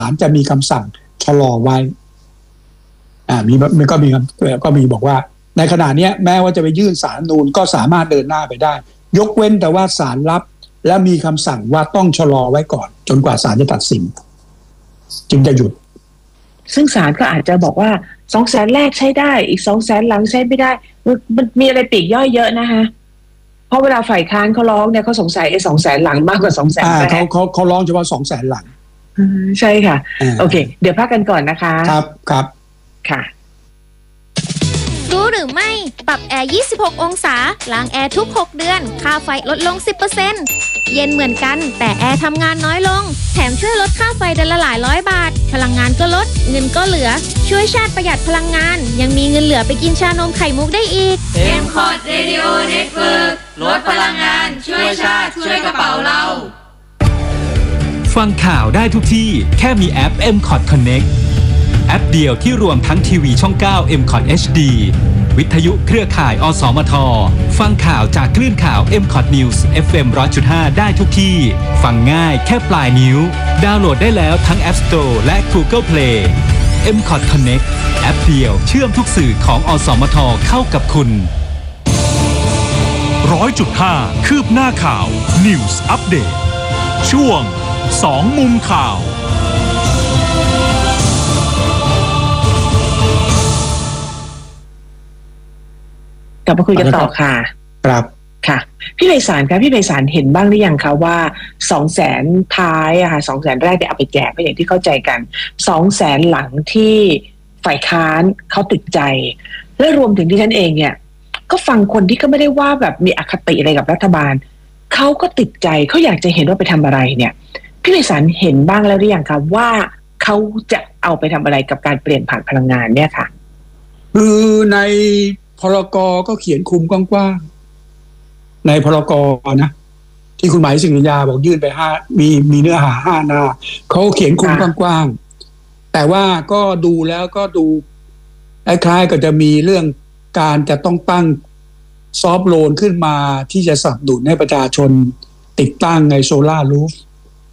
ลจะมีคำสั่งชะลอไว้มันก็มีบอกว่าในขณะนี้แม้ว่าจะไปยื่นศาลนูนก็สามารถเดินหน้าไปได้ยกเว้นแต่ว่าศาลรับและมีคำสั่งว่าต้องชะลอไว้ก่อนจนกว่าศาลจะตัดสินจึงจะหยุดซึ่งศาลก็อาจจะบอกว่า200,000แรกใช้ได้อีก200,000หลังใช้ไม่ได้มันมีอะไรปลีกย่อยเยอะนะคะเพราะเวลาฝ่ายค้านเขาร้องเนี่ยเขาสงสัย200,000หลังมากกว่า200,000แรกเขาร้องเฉพาะ200,000หลังใช่ค่ะโอเคเดี๋ยวพักกันก่อนนะคะครับค่ะรู้หรือไม่ปรับแอร์26องศาล้างแอร์ทุก6เดือนค่าไฟลดลง 10% เย็นเหมือนกันแต่แอร์ทำงานน้อยลงแถมช่วยลดค่าไฟเดือนละหลายร้อยบาทพลังงานก็ลดเงินก็เหลือช่วยชาติประหยัดพลังงานยังมีเงินเหลือไปกินชานมไข่มุกได้อีก MCOT Radio Network ลดพลังงานช่วยชาติช่วยกระเป๋าเราฟังข่าวได้ทุกที่แค่มีแอป MCOT Connectแอปเดียวที่รวมทั้งทีวีช่อง 9 MCOT HD วิทยุเครือข่ายอสมทฟังข่าวจากคลื่นข่าว MCOT News FM 100.5 ได้ทุกที่ฟังง่ายแค่ปลายนิ้วดาวน์โหลดได้แล้วทั้ง App Store และ Google Play MCOT Connect แอปเดียวเชื่อมทุกสื่อของอสมทเข้ากับคุณ 100.5 คืบหน้าข่าว News Update ช่วง2มุมข่าวกลับมาคุยกันต่อค่ะครับค่ะพี่ไพศาลคะพี่ไพศาลเห็นบ้างหรือยังคะว่า200,000ท้ายอะค่ะ200,000แรกเนี่ยเอาไปแจกก็อย่างที่เข้าใจกัน200,000หลังที่ฝ่ายค้านเขาติดใจและรวมถึงที่ฉันเองเนี่ยก็ฟังคนที่ก็ไม่ได้ว่าแบบมีอคติอะไรกับรัฐบาลเขาก็ติดใจเขาอยากจะเห็นว่าไปทำอะไรเนี่ยพี่ไพศาลเห็นบ้างแล้วหรือยังคะว่าเขาจะเอาไปทำอะไรกับการเปลี่ยนผ่านพลังงานเนี่ยค่ะคือในพรก.ก็เขียนคุมกว้างๆในพรก.นะที่คุณหมายสิงห์ยาบอกยื่นไปมีเนื้อหา5 หน้าเขาเขียนคุมกว้างๆแต่ว่าก็ดูแล้วก็ดูคล้ายๆก็จะมีเรื่องการจะต้องตั้งซอฟต์โลนขึ้นมาที่จะสนับสนุนให้ประชาชนติดตั้งในโซล่ารูฟ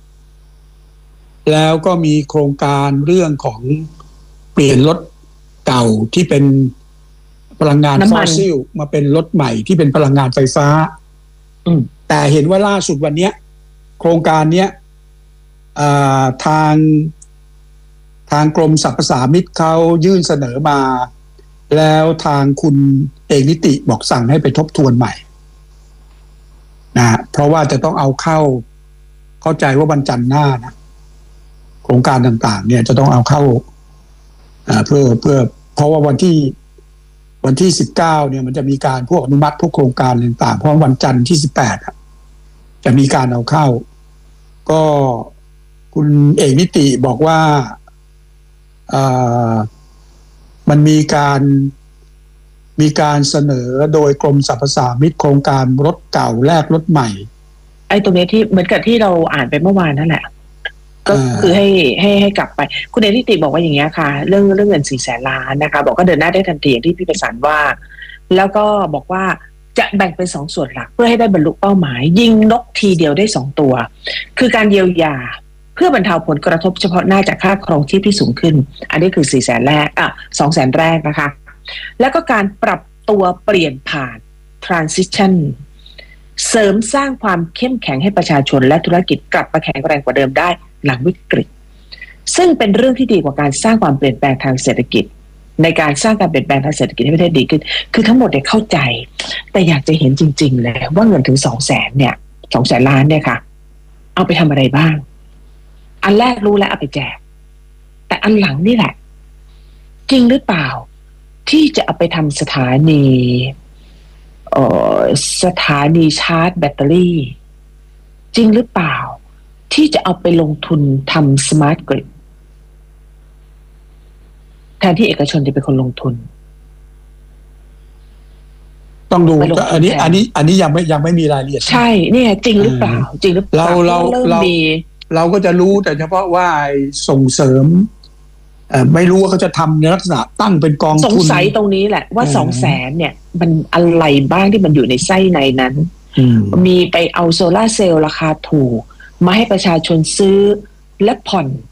แล้วก็มีโครงการเรื่องของเปลี่ยนรถเก่าที่เป็นพลังงานฟอสซิลมาเป็นรถใหม่ที่เป็นพลังงานไฟฟ้าแต่เห็นว่าล่าสุดวันนี้โครงการนี้ทางกรมสรรพสามิตเขายื่นเสนอมาแล้วทางคุณเอกนิติบอกสั่งให้ไปทบทวนใหม่นะเพราะว่าจะต้องเอาเข้าใจว่าวันจันทร์หน้านะโครงการต่างๆเนี่ยจะต้องเอาเข้าเพื่อเพราะว่าวันที่19เนี่ยมันจะมีการพวกอนุมัติพวกโครงการต่างๆเพราะวันจันทร์ที่18จะมีการเอาเข้าก็คุณเอกนิติบอกว่ามันมีการเสนอโดยกรมสรรพสามิตโครงการรถเก่าแลกรถใหม่ไอ้ตรงนี้ที่เหมือนกับที่เราอ่านไปเมื่อวานนั่นแหละก็คือให้กลับไปคุณเอกนิติบอกว่าอย่างเงี้ยค่ะเรื่องเงิน400,000 ล้านนะคะบอกก็เดินหน้าได้ทันทีอย่างที่พี่ไพศาลว่าแล้วก็บอกว่าจะแบ่งเป็น2 ส่วนหลักเพื่อให้ได้บรรลุเป้าหมายยิงนกทีเดียวได้2 ตัวคือการเยียวยาเพื่อบรรเทาผลกระทบเฉพาะหน้าจากค่าครองชีพที่สูงขึ้นอันนี้คือ400,000แรก200,000แรกนะคะแล้วก็การปรับตัวเปลี่ยนผ่าน transition เสริมสร้างความเข้มแข็งให้ประชาชนและธุรกิจกลับมาแข็งแรงกว่าเดิมได้หลังวิกฤตซึ่งเป็นเรื่องที่ดีกว่าการสร้างความเปลี่ยนแปลงทางเศรษฐกิจในการสร้างการเปลี่ยนแปลงทางเศรษฐกิจให้ประเทศดีขึ้นคือทั้งหมดเนี่ยเข้าใจแต่อยากจะเห็นจริงๆเลยว่าเงินถึง200,000เนี่ย200,000 ล้านเนี่ยค่ะเอาไปทำอะไรบ้างอันแรกรู้แล้วเอาไปแจกแต่อันหลังนี่แหละจริงหรือเปล่าที่จะเอาไปทำสถานีชาร์จแบตเตอรี่จริงหรือเปล่าที่จะเอาไปลงทุนทำสมาร์ทกริดแทนที่เอกชนจะเป็นคนลงทุนต้องดูอันนี้ยังไม่มีรายละเอียดใช่เนี่ยจริงหรือเปล่าเราก็จะรู้แต่เฉพาะว่าส่งเสริมไม่รู้ว่าเขาจะทำในลักษณะตั้งเป็นกองทุนสงสัยตรงนี้แหละว่า200,000เนี่ยมันอะไรบ้างที่มันอยู่ในไส้ในนั้นมีไปเอาโซล่าเซลล์ราคาถูกมาให้ประชาชนซื้อและผ่อน